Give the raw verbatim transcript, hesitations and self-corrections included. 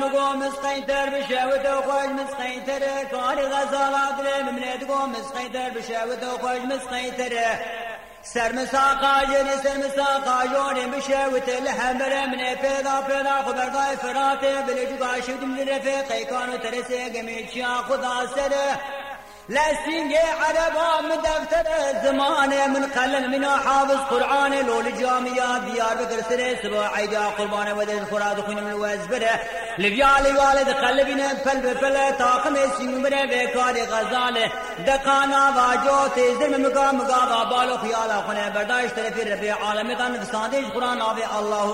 قوم مسقيتر بشاوت وخوش مسقيتر كاري غزالات لممنت قوم مسقيتر بشاوت وخوش مسقيتر سر مساقا جني سر مساقا جوني بشاوت الحمر من پیدا پیدا خبرداي فراتي بلجوغا شد من رفيقي كانوا ترسي قميت شا خدا سر لسنجي عربا من دفتر زمان من قلن من حافظ قرآن لول جامعات ديار بكر سر سبع عيدا قربان ودز خراد خون من وزبره لبيالي والد قلبنا فل بفل طاقم سيمبره بكار غزاله دقانا واجو تزر مقام مقام بالو خيالا خونه برداشت طرف ربي عالمتان فسادش قرآن آوه الله